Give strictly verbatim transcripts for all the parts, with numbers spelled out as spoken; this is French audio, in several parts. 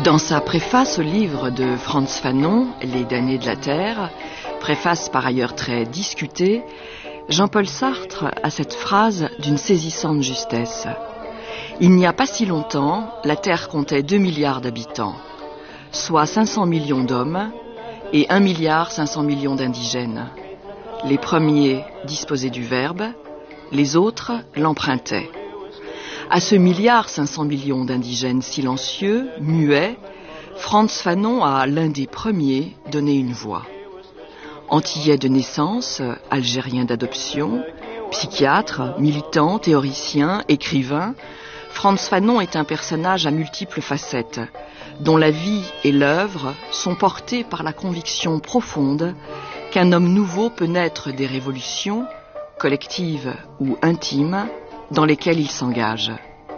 Dans sa préface au livre de Frantz Fanon, Les damnés de la terre, préface par ailleurs très discutée, Jean-Paul Sartre a cette phrase d'une saisissante justesse. Il n'y a pas si longtemps, la Terre comptait deux milliards d'habitants, soit cinq cents millions d'hommes et un milliard cinq cents millions d'indigènes. Les premiers disposaient du verbe, les autres l'empruntaient. À ce milliard cinq cents millions d'indigènes silencieux, muets, Frantz Fanon a, l'un des premiers, donné une voix. Antillais de naissance, algérien d'adoption, psychiatre, militant, théoricien, écrivain, Frantz Fanon est un personnage à multiples facettes, dont la vie et l'œuvre sont portées par la conviction profonde qu'un homme nouveau peut naître des révolutions, collectives ou intimes, dans lesquelles il s'engage.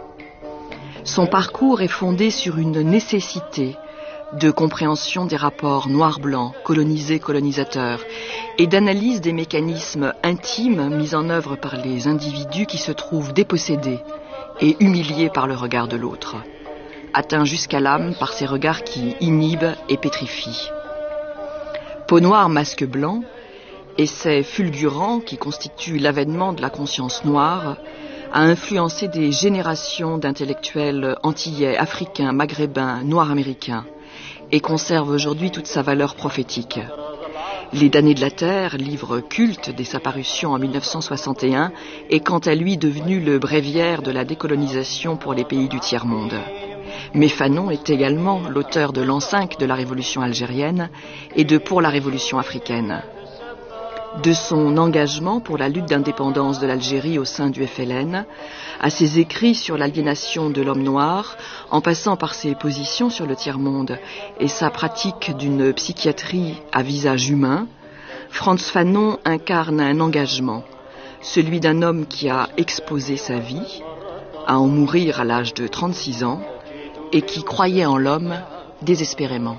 Son parcours est fondé sur une nécessité de compréhension des rapports noir-blanc, colonisé-colonisateur, et d'analyse des mécanismes intimes mis en œuvre par les individus qui se trouvent dépossédés et humiliés par le regard de l'autre, atteints jusqu'à l'âme par ces regards qui inhibent et pétrifient. Peau noire, masque blanc, essai fulgurant qui constitue l'avènement de la conscience noire, a influencé des générations d'intellectuels antillais, africains, maghrébins, noirs américains, et conserve aujourd'hui toute sa valeur prophétique. Les damnés de la terre, livre culte dès sa parution en mille neuf cent soixante et un, est quant à lui devenu le bréviaire de la décolonisation pour les pays du tiers-monde. Mais Fanon est également l'auteur de l'an cinq de la révolution algérienne et de Pour la révolution africaine. De son engagement pour la lutte d'indépendance de l'Algérie au sein du F L N, à ses écrits sur l'aliénation de l'homme noir, en passant par ses positions sur le tiers-monde et sa pratique d'une psychiatrie à visage humain, Frantz Fanon incarne un engagement, celui d'un homme qui a exposé sa vie, à en mourir à l'âge de trente-six ans, et qui croyait en l'homme désespérément.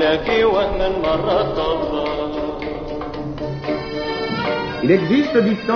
Il existe, dit-on,